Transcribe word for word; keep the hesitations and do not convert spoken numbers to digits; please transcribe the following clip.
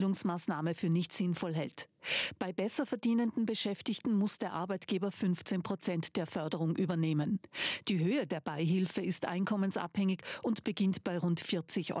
Maßnahme für nicht sinnvoll hält. Bei besser verdienenden Beschäftigten muss der Arbeitgeber fünfzehn Prozent der Förderung übernehmen. Die Höhe der Beihilfe ist einkommensabhängig und beginnt bei rund vierzig Euro.